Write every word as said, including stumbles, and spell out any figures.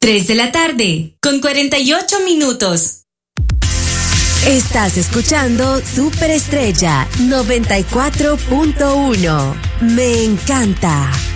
tres de la tarde, con cuarenta y ocho minutos. Estás escuchando Superestrella noventa y cuatro punto uno. Me encanta.